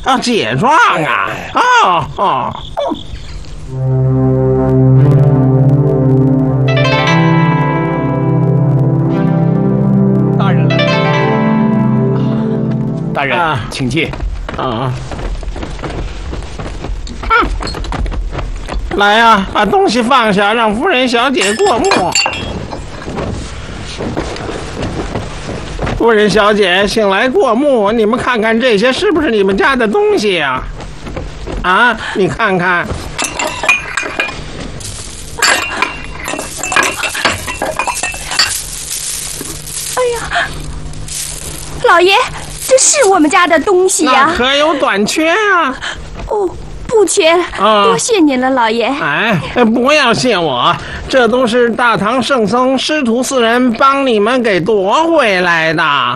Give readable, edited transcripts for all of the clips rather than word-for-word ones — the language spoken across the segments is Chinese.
啊，解状啊！ 大人来了。大人，请进。 来呀，把东西放下，让夫人小姐过目。夫人小姐，请来过目，你们看看这些是不是你们家的东西呀？啊，你看看。 哎呀，老爷，这是我们家的东西呀。 那可有短缺啊？ 哦，不缺，多谢您了，老爷。 哎，不要谢我，这都是大唐圣僧师徒四人帮你们给夺回来的。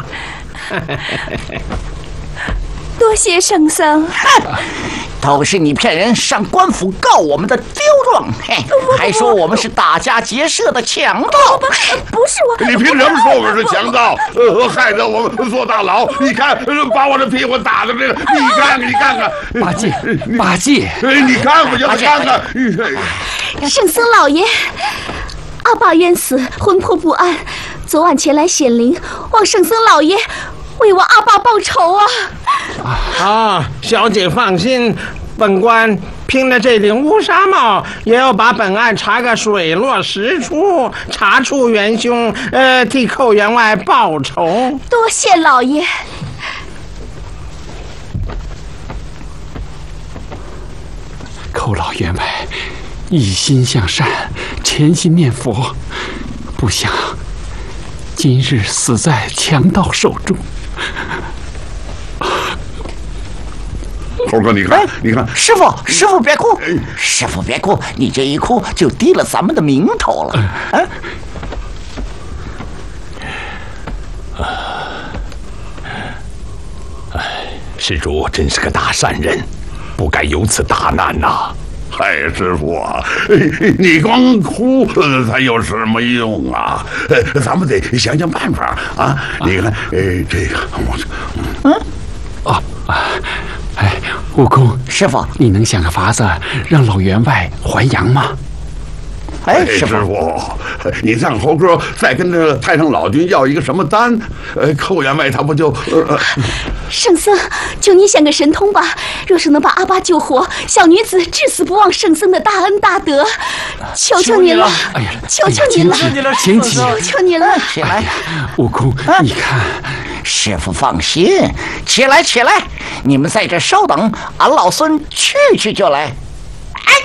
多谢圣僧。 都是你骗人，上官府告我们的刁状，还说我们是打家劫舍的强盗。 不是我， 你凭什么说我们是强盗？害得我们坐大牢。你看，把我的屁股打的这个，你看看。 八戒， 你看看，就看看。 圣僧老爷，阿爸冤死，魂魄不安，昨晚前来显灵，望圣僧老爷为我阿爸报仇啊！ 小姐放心，本官拼了这顶乌纱帽，也要把本案查个水落石出，查出元凶，替寇员外报仇。 多谢老爷。 寇老员外一心向善，潜心念佛，不想今日死在强盗手中。 猴哥，你看， 师傅别哭，师傅别哭，你这一哭就低了咱们的名头了。 施主真是个大善人，不该有此大难呐！ 嗨，师傅啊，你光哭才有什么用啊？咱们得想想办法啊！你看，这个， 悟空， 师傅， 你能想个法子让老员外还阳吗？ 师傅，你让猴哥再跟着太上老君要一个什么丹？寇员外他不就…… 圣僧，求你想个神通吧！若是能把阿爸救活，小女子至死不忘圣僧的大恩大德，求求您了！ 哎呀， 求求您了！ 请起， 求求您了！ 起来， 悟空，你看， 师傅放心，起来，你们在这稍等，俺老孙去就来。